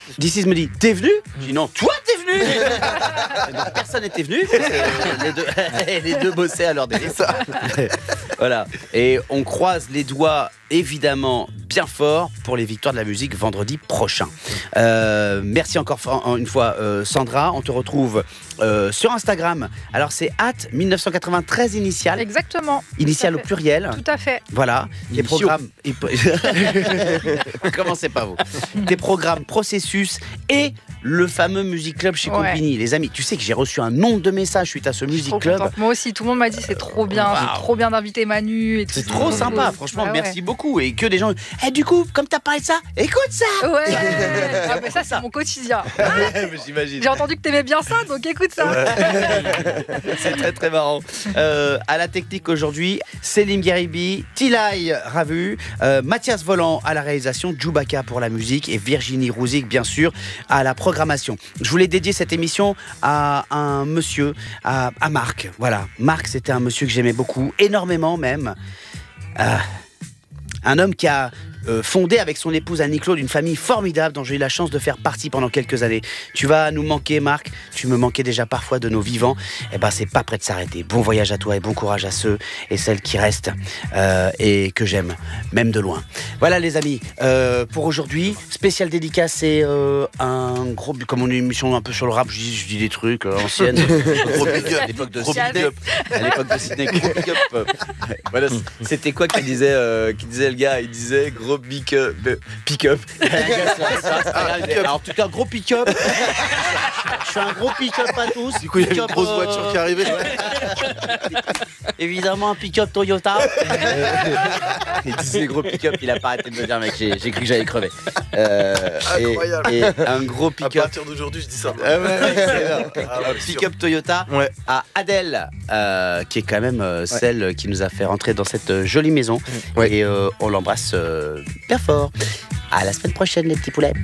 This me dit, t'es venu ? Je dis non, toi t'es venu. Donc, personne n'était venu. Les deux bossaient à leur délire. Voilà. Et on croise les doigts, évidemment, bien fort pour les victoires de la musique vendredi prochain. Merci encore une fois, Sandra. On te retrouve sur Instagram. Alors, c'est @1993 initial. Exactement. Initial au pluriel. Tout à fait. Voilà. Tes programmes. Commencez pas vous. Tes programmes, processus et le fameux Music Club chez Combini. Les amis, tu sais que j'ai reçu un nombre de messages suite à ce Music Club. Contente. Moi aussi, tout le monde m'a dit c'est trop bien, c'est trop bien d'inviter Manu. Et tout. C'est trop sympa, franchement, merci beaucoup. Et que des gens. Du coup, comme t'as parlé de ça, écoute ça. Ouais. Ah, mais ça, c'est mon quotidien. J'imagine. J'ai entendu que t'aimais bien ça, donc écoute ça. C'est très très marrant. À la technique aujourd'hui, Céline Guéribi, Tilay Ravu, Mathias Volant à la réalisation, Djoubaka pour la musique et Virginie Rouzic, bien sûr, à la programmation. Je voulais dédier cette émission à un monsieur, à Marc. Voilà, Marc, c'était un monsieur que j'aimais beaucoup, énormément même. Un homme qui a fondé avec son épouse Annie-Claude une famille formidable dont j'ai eu la chance de faire partie pendant quelques années. Tu vas nous manquer, Marc. Tu me manquais déjà parfois de nos vivants. C'est pas prêt de s'arrêter. Bon voyage à toi et bon courage à ceux et celles qui restent et que j'aime, même de loin. Voilà les amis, pour aujourd'hui, spécial dédicace, c'est un gros, comme on est une émission un peu sur le rap, je dis des trucs anciennes. Gros big up, à l'époque de Sydney. Gros big up. Voilà, c'était quoi qu'il disait le gars? Il disait gros pick-up. Alors, en tout cas, gros pick-up. Je suis un gros pick-up à tous. Du coup, il y a une grosse voiture qui est arrivée. Évidemment, un pick-up Toyota. Il disait gros pick-up, il a pas arrêté de me dire, mec, j'ai cru que j'allais crever. Incroyable. Et un gros pick-up. À partir d'aujourd'hui, je dis ça. Un pick-up Toyota à Adèle, qui est quand même celle qui nous a fait rentrer dans cette jolie maison. Et on l'embrasse bien fort. À la semaine prochaine, les petits poulets.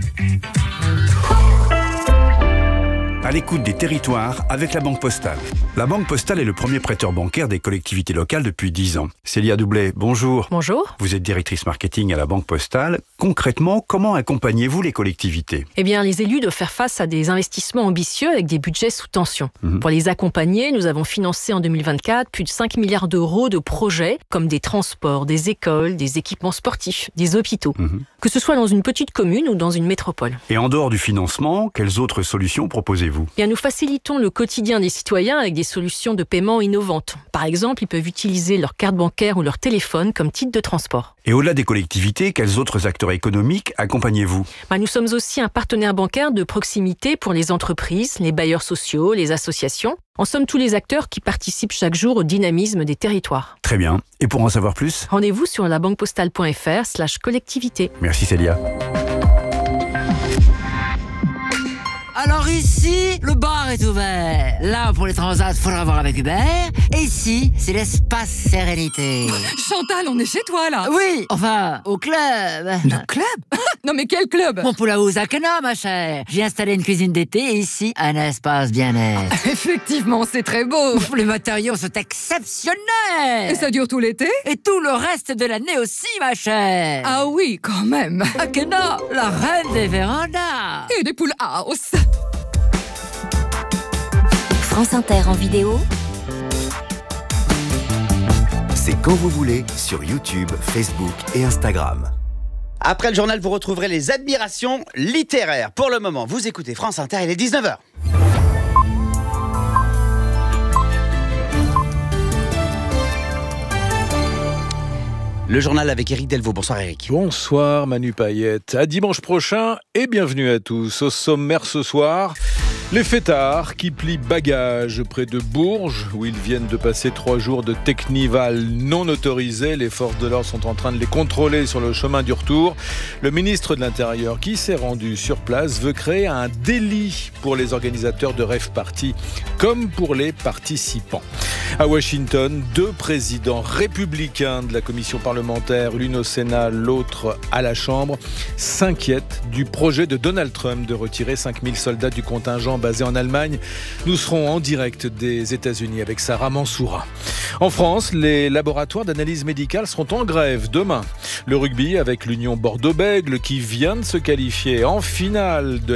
À l'écoute des territoires avec la Banque Postale. La Banque Postale est le premier prêteur bancaire des collectivités locales depuis 10 ans. Célia Doublet, bonjour. Bonjour. Vous êtes directrice marketing à la Banque Postale. Concrètement, comment accompagnez-vous les collectivités ? Eh bien, les élus doivent faire face à des investissements ambitieux avec des budgets sous tension. Pour les accompagner, nous avons financé en 2024 plus de 5 milliards d'euros de projets comme des transports, des écoles, des équipements sportifs, des hôpitaux. Que ce soit dans une petite commune ou dans une métropole. Et en dehors du financement, quelles autres solutions proposez-vous ? Eh bien, nous facilitons le quotidien des citoyens avec des solutions de paiement innovantes. Par exemple, ils peuvent utiliser leur carte bancaire ou leur téléphone comme titre de transport. Et au-delà des collectivités, quels autres acteurs économiques accompagnez-vous ? Nous sommes aussi un partenaire bancaire de proximité pour les entreprises, les bailleurs sociaux, les associations. En somme, tous les acteurs qui participent chaque jour au dynamisme des territoires. Très bien. Et pour en savoir plus ? Rendez-vous sur labanquepostale.fr/collectivité. Merci Célia. Alors ici, le bar est ouvert. Là, pour les transats, faudra voir avec Hubert. Et ici, c'est l'espace sérénité. Chantal, on est chez toi, là. Oui, enfin, au club. Le club? Non, mais quel club? Mon poule à Ouzakena, ma chère. J'ai installé une cuisine d'été et ici, un espace bien-être. Effectivement, c'est très beau. Les matériaux sont exceptionnels. Et ça dure tout l'été? Et tout le reste de l'année aussi, ma chère. Ah oui, quand même. Akena, la reine des vérandas. Et des poules house. France Inter en vidéo. C'est quand vous voulez sur YouTube, Facebook et Instagram. Après le journal, vous retrouverez les admirations littéraires. Pour le moment, vous écoutez France Inter, il est 19h. Le journal avec Éric Delvaux. Bonsoir Éric. Bonsoir Manu Payette. À dimanche prochain et bienvenue à tous. Au sommaire ce soir, les fêtards qui plient bagages près de Bourges, où ils viennent de passer 3 jours de technival non autorisé. Les forces de l'ordre sont en train de les contrôler sur le chemin du retour. Le ministre de l'Intérieur, qui s'est rendu sur place, veut créer un délit pour les organisateurs de rave party, comme pour les participants. À Washington, 2 présidents républicains de la commission parlementaire, l'une au Sénat, l'autre à la Chambre, s'inquiètent du projet de Donald Trump de retirer 5000 soldats du contingent basé en Allemagne. Nous serons en direct des États-Unis avec Sarah Mansoura. En France, les laboratoires d'analyse médicale seront en grève demain. Le rugby avec l'Union Bordeaux-Bègles qui vient de se qualifier en finale de